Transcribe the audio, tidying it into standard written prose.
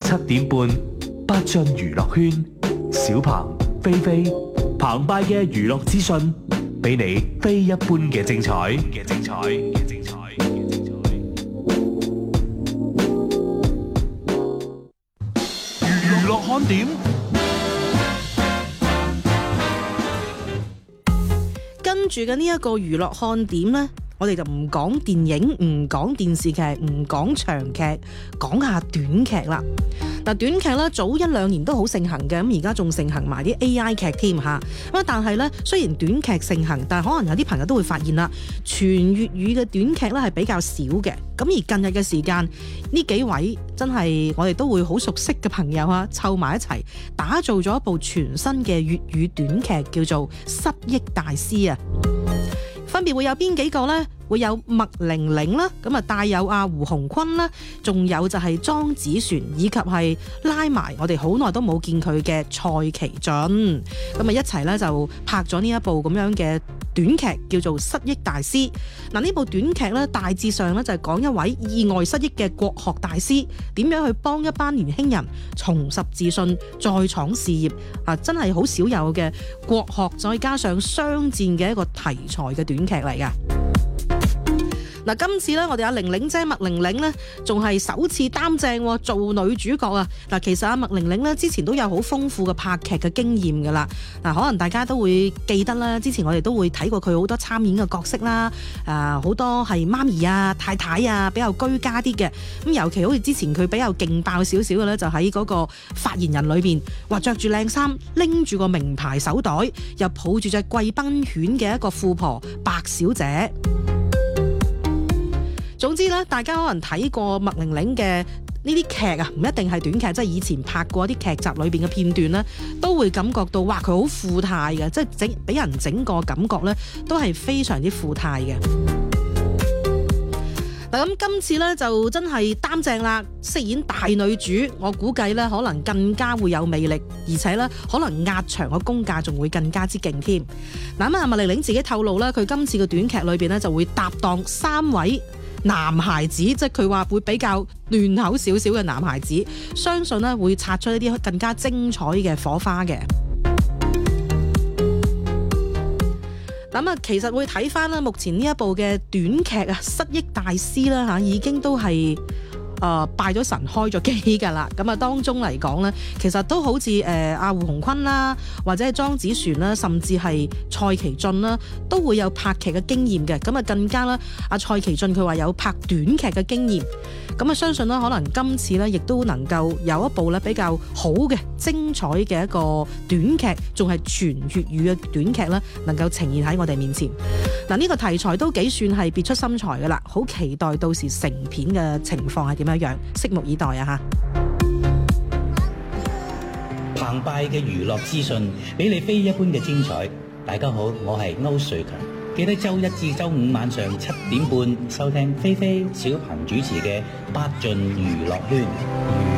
7點半，不盡娛樂圈，小鵬、菲菲、澎湃嘅娛樂資訊，俾你非一般嘅精彩。娛樂看點， 跟住嘅呢一個娛樂看點呢，我哋就唔講電影，唔講電視劇，唔講長劇，講下短劇啦。嗱，短劇咧早1、2年都好盛行嘅，咁而家仲盛行埋啲 AI 劇添嚇。咁但係咧，雖然短劇盛行，但係可能有啲朋友都會發現啦，全粵語嘅短劇咧係比較少嘅。咁而近日嘅時間，呢幾位真係我哋都會好熟悉嘅朋友啊，湊埋一齊打造咗一部全新嘅粵語短劇，叫做《失憶大師》啊。分別會有邊幾個呢？會有麥玲玲啦，咁啊帶有阿胡鴻鈞啦，仲有就係莊子璇，以及係拉埋我哋好耐都冇見佢嘅蔡其俊，咁啊一齊咧就拍咗呢一部咁樣嘅短劇，叫做《失憶大師》。嗱，呢部短劇咧大致上咧就係講一位意外失憶嘅國學大師點樣去幫一班年輕人重拾自信，再闖事業啊！真係好少有嘅國學再加上商戰嘅一個題材嘅短劇嚟㗎。嗱，今次咧，我哋阿玲玲姐麥玲玲咧，仲係首次擔正做女主角啊！嗱，其實阿麥玲玲咧之前都有好豐富嘅拍劇嘅經驗噶啦。嗱，可能大家都會記得啦，之前我哋都會睇過佢好多參演嘅角色啦。好多係媽咪啊、太太啊，比較居家啲嘅。咁尤其好似之前佢比較勁爆少少嘅咧，就喺嗰個發言人裏邊，話着住靚衫，拎住個名牌手袋，又抱住隻貴賓犬嘅一個富婆白小姐。總之咧，大家可能睇過麥玲玲嘅呢啲劇啊，唔一定係短劇，即係以前拍過啲劇集裏邊嘅片段咧，都會感覺到哇，佢好富態嘅，即係俾人整個感覺咧，都係非常之富態嘅。嗱，咁今次咧就真係擔正啦，飾演大女主，我估計咧可能更加會有魅力，而且咧可能壓場嘅功架仲會更加之勁添。嗱，咁啊麥玲玲自己透露咧，佢今次嘅短劇裏邊咧就會搭檔3位男孩子，即係佢話會比較亂口少少嘅男孩子，相信咧會擦出一啲更加精彩嘅火花嘅。咁啊，其實會睇翻啦，目前呢一部嘅短劇啊，《失憶大師》啦嚇，已經都係拜咗神開咗機㗎啦。咁啊，當中嚟講呢，其實都好似阿胡鴻鈞啦，或者係莊子璇啦，甚至係蔡其俊啦，都會有拍劇嘅經驗嘅。咁啊，更加啦，阿蔡其俊佢話有拍短劇嘅經驗。咁啊，相信啦，可能今次咧，亦都能夠有一部咧比較好嘅、精彩嘅一個短劇，仲係全粵語嘅短劇咧，能夠呈現喺我哋面前。嗱，呢個題材都幾算係別出心裁㗎啦，好期待到時成片嘅情況係點樣，拭目以待啊！嚇。 澎湃嘅娛樂資訊，俾你非一般嘅精彩。大家好，我係歐瑞強。記得周一至周五晚上7點半收聽菲菲小鵬主持嘅《不盡娛樂圈》。